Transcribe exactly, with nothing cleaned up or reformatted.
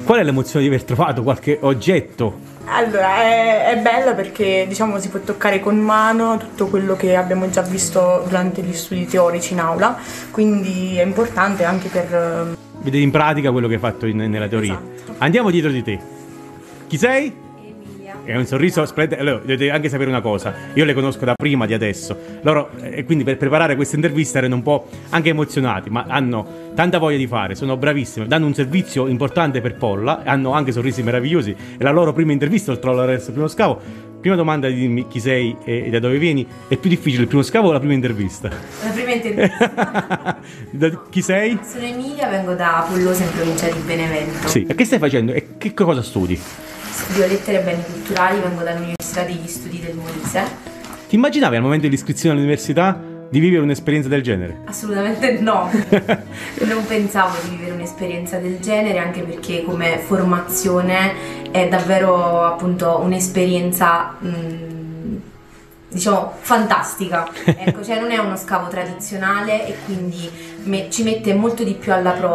Qual è l'emozione di aver trovato qualche oggetto? Allora, è, è bella perché diciamo si può toccare con mano tutto quello che abbiamo già visto durante gli studi teorici in aula, quindi è importante anche per... Vedete in pratica quello che hai fatto in, nella teoria. Esatto. Andiamo dietro di te. Chi sei? Emilia. È un sorriso splendente. Allora, dovete anche sapere una cosa, io le conosco da prima di adesso. Loro, e quindi per preparare questa intervista erano un po' anche emozionati, ma hanno tanta voglia di fare, sono bravissime, danno un servizio importante per Polla, hanno anche sorrisi meravigliosi. È la loro prima intervista oltre al primo scavo. Prima domanda, dimmi chi sei e da dove vieni. È più difficile il primo scavo o la prima intervista? La prima intervista. Da, chi sei? Sono Emilia, vengo da Apollosa in provincia di Benevento. Sì. E che stai facendo? E che cosa studi? Studio lettere e beni culturali, vengo dall'Università degli Studi del Molise. Ti immaginavi al momento dell'iscrizione all'università di vivere un'esperienza del genere? Assolutamente no, non pensavo di vivere un'esperienza del genere, anche perché come formazione è davvero appunto un'esperienza mh, diciamo fantastica, ecco, cioè non è uno scavo tradizionale e quindi me, ci mette molto di più alla prova.